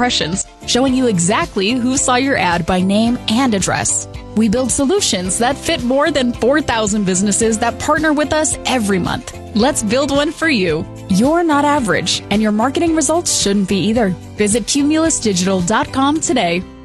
impressions, showing you exactly who saw your ad by name and address. We build solutions that fit more than 4,000 businesses that partner with us every month. Let's build one for you. You're not average, and your marketing results shouldn't be either. Visit cumulusdigital.com today.